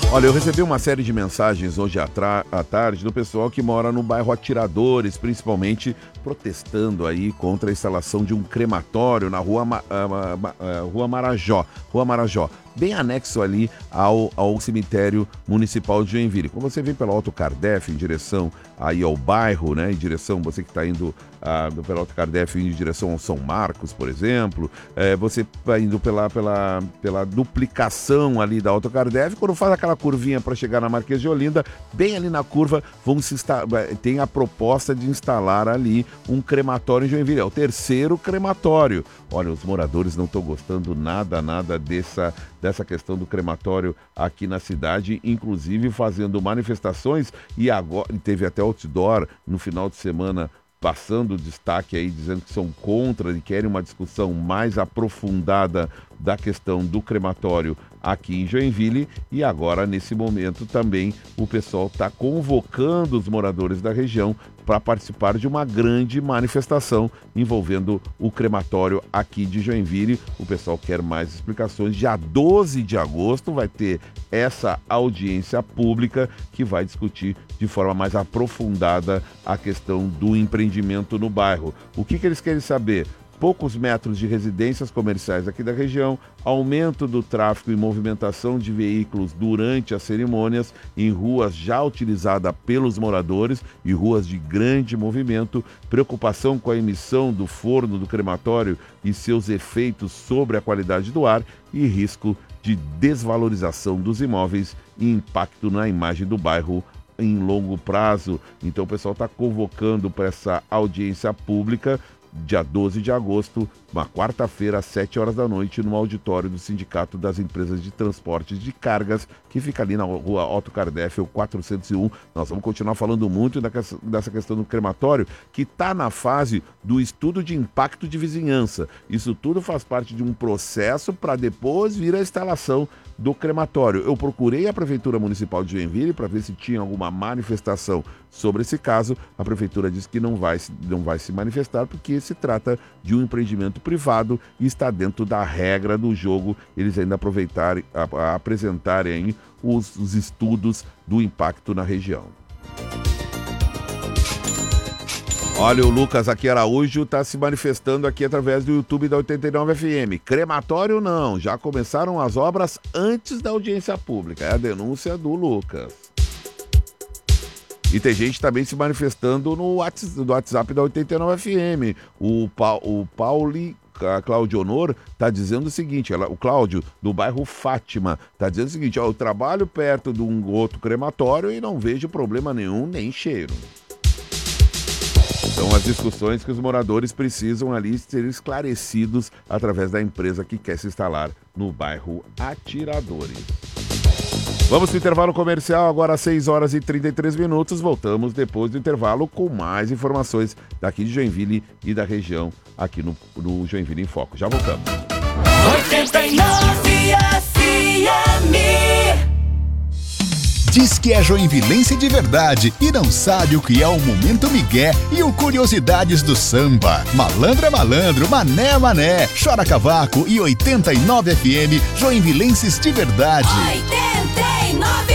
Olha, eu recebi uma série de mensagens hoje à tarde do pessoal que mora no bairro Atiradores, principalmente protestando aí contra a instalação de um crematório na Rua Marajó, bem anexo ali ao cemitério municipal de Joinville. Quando você vem pela Otto Cardef em direção aí ao bairro, né, em direção, você que está indo pela Otto Cardef em direção ao São Marcos, por exemplo, você vai indo pela duplicação ali da Otto Cardef, quando faz aquela curvinha para chegar na Marquês de Olinda, bem ali na curva tem a proposta de instalar ali um crematório em Joinville. É o terceiro crematório. Olha, os moradores não estão gostando nada dessa questão do crematório aqui na cidade, inclusive fazendo manifestações, e agora teve até outdoor no final de semana passando destaque aí, dizendo que são contra e querem uma discussão mais aprofundada da questão do crematório aqui em Joinville. E agora, nesse momento, também o pessoal está convocando os moradores da região para participar de uma grande manifestação envolvendo o crematório aqui de Joinville. O pessoal quer mais explicações. Dia 12 de agosto vai ter essa audiência pública que vai discutir de forma mais aprofundada a questão do empreendimento no bairro. O que eles querem saber? Poucos metros de residências comerciais aqui da região, aumento do tráfego e movimentação de veículos durante as cerimônias em ruas já utilizadas pelos moradores e ruas de grande movimento, preocupação com a emissão do forno do crematório e seus efeitos sobre a qualidade do ar e risco de desvalorização dos imóveis e impacto na imagem do bairro em longo prazo. Então o pessoal está convocando para essa audiência pública dia 12 de agosto, uma quarta-feira, às 7 horas da noite, no auditório do Sindicato das Empresas de Transportes de Cargas, que fica ali na rua Otto Cardef, o 401. Nós vamos continuar falando muito dessa questão do crematório, que está na fase do estudo de impacto de vizinhança. Isso tudo faz parte de um processo para depois vir a instalação do crematório. Eu procurei a Prefeitura Municipal de Joinville para ver se tinha alguma manifestação sobre esse caso. A Prefeitura disse que não vai se manifestar porque se trata de um empreendimento privado e está dentro da regra do jogo. Eles ainda apresentarem os estudos do impacto na região. Olha, o Lucas aqui Araújo está se manifestando aqui através do YouTube da 89 FM. Crematório não, já começaram as obras antes da audiência pública. É a denúncia do Lucas. E tem gente também se manifestando no WhatsApp da 89 FM. O Pauli... A Cláudio Honor está dizendo o seguinte, o Cláudio, do bairro Fátima, está dizendo o seguinte, eu trabalho perto de um outro crematório e não vejo problema nenhum, nem cheiro. São as discussões que os moradores precisam ali ser esclarecidos através da empresa que quer se instalar no bairro Atiradores. Vamos para o intervalo comercial, agora às 6 horas e 33 minutos. Voltamos depois do intervalo com mais informações daqui de Joinville e da região aqui no Joinville em Foco. Já voltamos. 89 FM. Diz que é joinvilense de verdade e não sabe o que é o Momento Migué e o Curiosidades do Samba. Malandro é malandro, mané é mané. Chora cavaco e 89 FM, joinvilenses de verdade. 89.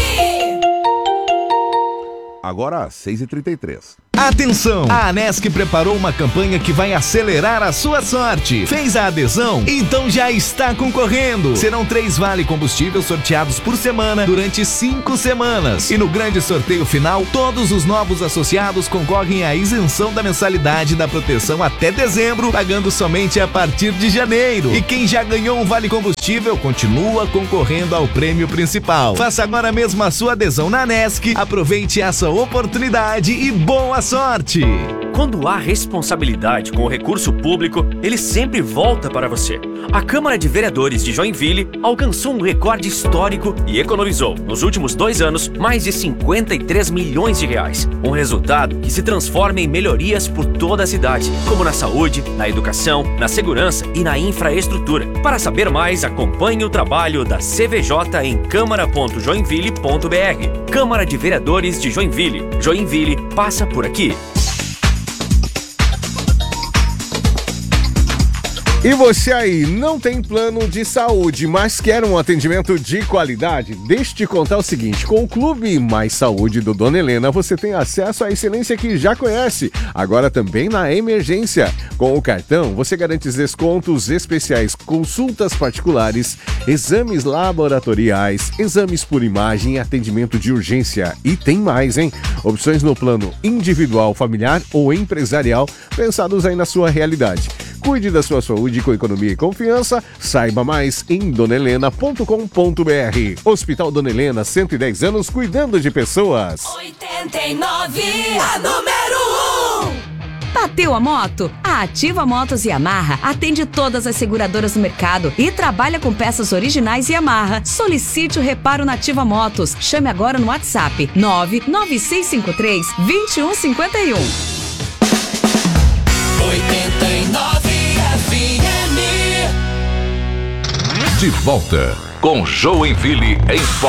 Agora, 6h33. Atenção! A Anesc preparou uma campanha que vai acelerar a sua sorte. Fez a adesão? Então já está concorrendo. Serão 3 vale combustível sorteados por semana durante 5 semanas. E no grande sorteio final, todos os novos associados concorrem à isenção da mensalidade da proteção até dezembro, pagando somente a partir de janeiro. E quem já ganhou um vale combustível continua concorrendo ao prêmio principal. Faça agora mesmo a sua adesão na Anesc, aproveite essa oportunidade e boa sorte! Quando há responsabilidade com o recurso público, ele sempre volta para você. A Câmara de Vereadores de Joinville alcançou um recorde histórico e economizou, nos últimos 2 anos, mais de 53 milhões de reais. Um resultado que se transforma em melhorias por toda a cidade, como na saúde, na educação, na segurança e na infraestrutura. Para saber mais, acompanhe o trabalho da CVJ em câmara.joinville.br. Câmara de Vereadores de Joinville. Joinville passa por aqui. E você aí, não tem plano de saúde, mas quer um atendimento de qualidade? Deixa eu te contar o seguinte, com o Clube Mais Saúde do Dona Helena, você tem acesso à excelência que já conhece, agora também na emergência. Com o cartão, você garante descontos especiais, consultas particulares, exames laboratoriais, exames por imagem e atendimento de urgência. E tem mais, hein? Opções no plano individual, familiar ou empresarial, pensados aí na sua realidade. Cuide da sua saúde com economia e confiança. Saiba mais em donelena.com.br. Hospital Dona Helena, 110 anos cuidando de pessoas. 89, a número 1. Bateu a moto? A Ativa Motos Yamaha atende todas as seguradoras do mercado e trabalha com peças originais Yamaha. Solicite o reparo na Ativa Motos. Chame agora no WhatsApp 99653-2151. 89 FM. De volta com Joinville em